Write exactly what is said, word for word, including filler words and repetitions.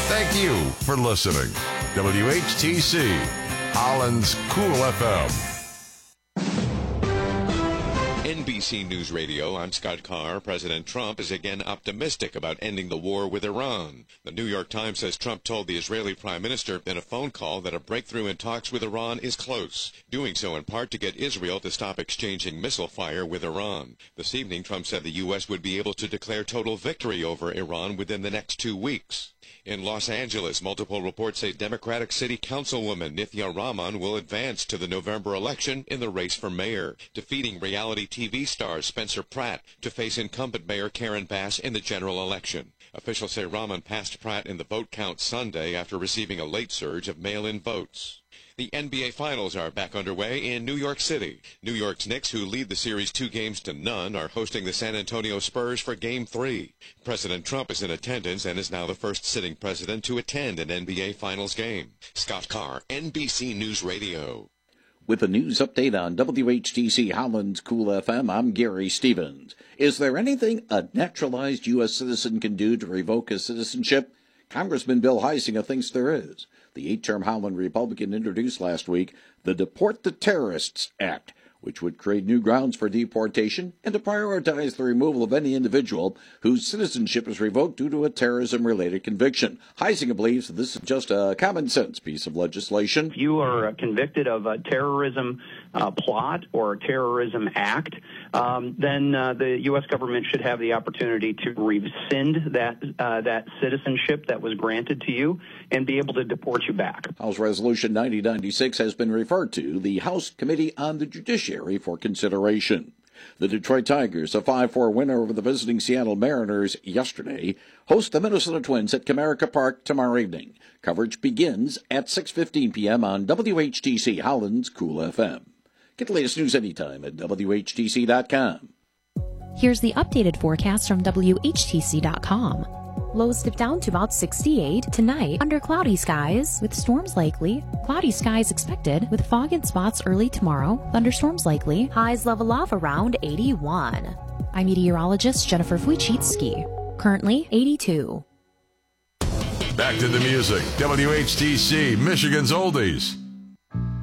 Thank you for listening. W H T C, Holland's Cool F M. N B C News Radio, I'm Scott Carr. President Trump is again optimistic about ending the war with Iran. The New York Times says Trump told the Israeli Prime Minister in a phone call that a breakthrough in talks with Iran is close, doing so in part to get Israel to stop exchanging missile fire with Iran. This evening, Trump said the U S would be able to declare total victory over Iran within the next two weeks. In Los Angeles, multiple reports say Democratic City Councilwoman Nithya Raman will advance to the November election in the race for mayor, defeating reality T V star Spencer Pratt to face incumbent Mayor Karen Bass in the general election. Officials say Raman passed Pratt in the vote count Sunday after receiving a late surge of mail-in votes. The N B A Finals are back underway in New York City. New York's Knicks, who lead the series two games to none, are hosting the San Antonio Spurs for Game three. President Trump is in attendance and is now the first sitting president to attend an N B A Finals game. Scott Carr, N B C News Radio. With a news update on W H T C Holland's Cool F M, I'm Gary Stevens. Is there anything a naturalized U S citizen can do to revoke his citizenship? Congressman Bill Heisinger thinks there is. The eight-term Howland Republican introduced last week the Deport the Terrorists Act, which would create new grounds for deportation and to prioritize the removal of any individual whose citizenship is revoked due to a terrorism-related conviction. Heisinger believes that this is just a common-sense piece of legislation. If you are convicted of a terrorism uh, plot or a terrorism act, um, then uh, the U S government should have the opportunity to rescind that uh, that citizenship that was granted to you and be able to deport you back. House Resolution ninety ninety-six has been referred to the House Committee on the Judiciary for consideration. The Detroit Tigers, a five four winner over the visiting Seattle Mariners yesterday, host the Minnesota Twins at Comerica Park tomorrow evening. Coverage begins at six fifteen p.m. on W H T C Holland's Cool F M. Get the latest news anytime at W H T C dot com. Here's the updated forecast from W H T C dot com. Lows dip down to about sixty-eight tonight under cloudy skies with storms likely. Cloudy skies expected with fog in spots early tomorrow. Thunderstorms likely. Highs level off around eighty-one. I'm meteorologist Jennifer Wojcicki. Currently eighty-two. Back to the music. W H T C, Michigan's Oldies.